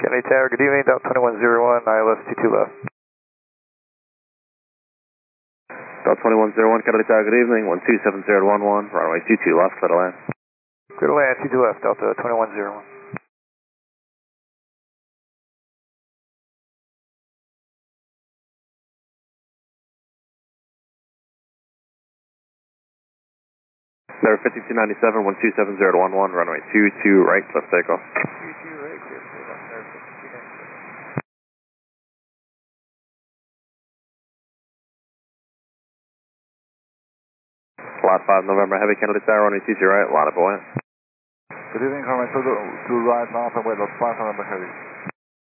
Kennedy Tower, good evening, Delta 2101, ILS 22 left. Delta 2101, Kennedy Tower, good evening, 127.011, runway 22 left, clear to land. Clear to land, 22 left, Delta 2101. There 5297, 127.011, runway 22 right, left takeoff. 22 right, clear to takeoff, there 5297. Lot 5 November Heavy, Kennedy Tower, runway 22 right, line up away. Good evening, Carmen, to right, Alpha, way, lot 5 November Heavy.